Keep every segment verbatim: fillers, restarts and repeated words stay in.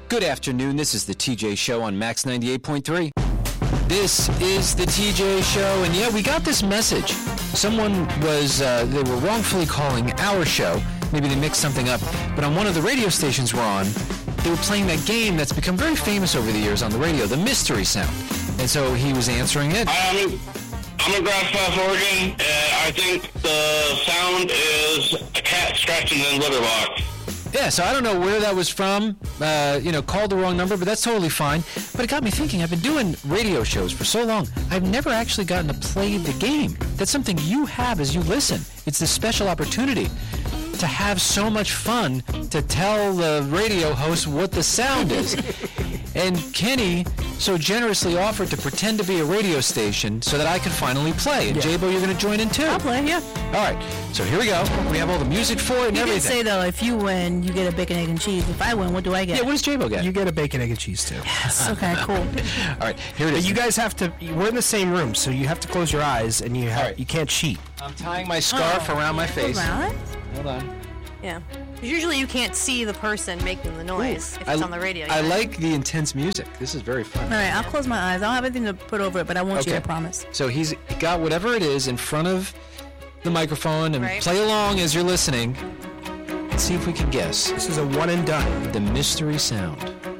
Good afternoon. This is the T J Show on Max ninety-eight point three. This is the T J Show, and yeah, we got this message. Someone was, uh, they were wrongfully calling our show. Maybe they mixed something up. But on one of the radio stations we're on, they were playing that game that's become very famous over the years on the radio, the Mystery Sound. And so he was answering it. I'm in, I'm in Grass Pass, Oregon, and I think the sound is a cat scratching in the litter box. Yeah, so I don't know where that was from. Uh, you know, called the wrong number, but that's totally fine. But it got me thinking, I've been doing radio shows for so long, I've never actually gotten to play the game. That's something you have as you listen. It's this special opportunity to have so much fun to tell the radio host what the sound is. And Kenny so generously offered to pretend to be a radio station so that I could finally play. And yeah. J-Bo, you're going to join in too. I'll play, yeah. All right, so here we go. We have all the music for it and you everything. You did say, though, if you win, you get a bacon, egg, and cheese. If I win, what do I get? Yeah, what does J-Bo get? You get a bacon, egg, and cheese, too. Yes, okay, cool. All right, here it is. But you guys have to, we're in the same room, so you have to close your eyes, and you have, right. you can't cheat. I'm tying my scarf oh, around my face. Around? Hold on. Yeah. Usually you can't see the person making the noise Ooh, if it's I, on the radio. I know? like the intense music. This is very fun. All right, I'll close my eyes. I don't have anything to put over it, but I want okay. you to promise. So he's got whatever it is in front of the microphone, and right. play along as you're listening. Let's see if we can guess. This is a one and done. The Mystery Sound.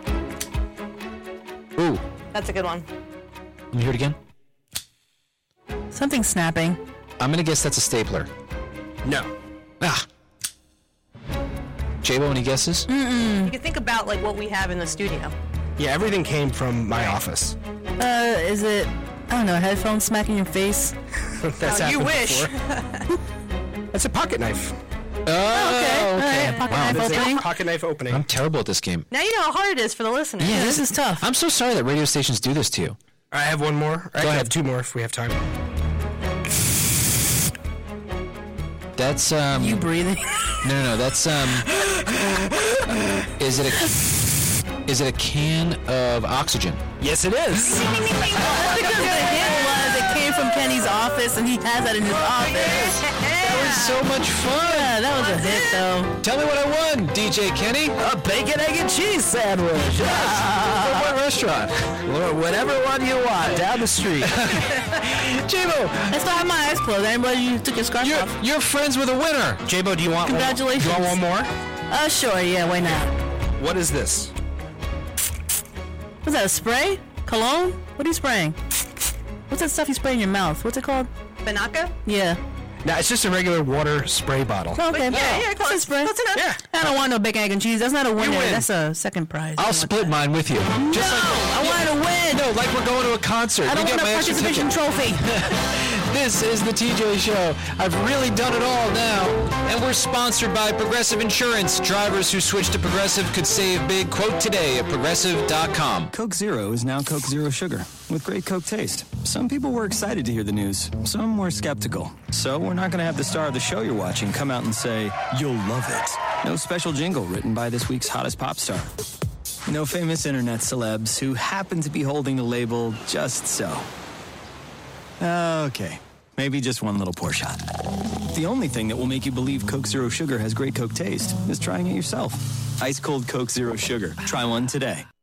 Ooh. That's a good one. Let me hear it again. Something snapping. I'm going to guess that's a stapler. No. Ah. J-Bo, any guesses? Mm-mm. You can think about like what we have in the studio. Yeah, everything came from my office. Uh, is it, I don't know, headphones smacking your face? That's oh, you wish. That's a pocket knife. Oh, okay. okay. Right, pocket wow. knife opening. Pocket knife opening. I'm terrible at this game. Now you know how hard it is for the listeners. Yeah, this is tough. I'm so sorry that radio stations do this to you. I have one more. I have two more if we have time. That's, um... You breathing? No, no, no, that's, um... is it a... Is it a can of oxygen? Yes, it is. That's because the hint was it came from Kenny's office, and he has that in his office. That was so much fun. Yeah, that was a hit, though. Tell me what I won, D J Kenny. A bacon, egg, and cheese sandwich. From what restaurant? Whatever one you want, down the street. J-Bo. I still have my eyes closed. Anybody, you took your scarf you're, off? You're friends with a winner. J-Bo, do you want Congratulations. one? Do you want one more? Uh, sure, yeah, why not? What is this? What's that, a spray? Cologne? What are you spraying? What's that stuff you spray in your mouth? What's it called? Banaka? Yeah. No, it's just a regular water spray bottle. Oh, okay. Yeah, yeah, That's a spray. That's enough. Yeah. I don't want no bacon, egg, and cheese. That's not a winner. That's a second prize. I'll split mine with you. No, Just like, I want to win. No, like we're going to a concert. I don't you want get a my extra participation ticket. trophy. This is the T J Show. I've really done it all now. And we're sponsored by Progressive Insurance. Drivers who switch to Progressive could save big. Quote today at progressive dot com. Coke Zero is now Coke Zero Sugar with great Coke taste. Some people were excited to hear the news. Some were skeptical. So we're not going to have the star of the show you're watching come out and say, "You'll love it." No special jingle written by this week's hottest pop star. No famous internet celebs who happen to be holding the label just so. Okay, maybe just one little pour shot. The only thing that will make you believe Coke Zero Sugar has great Coke taste is trying it yourself. Ice cold Coke Zero Sugar. Try one today.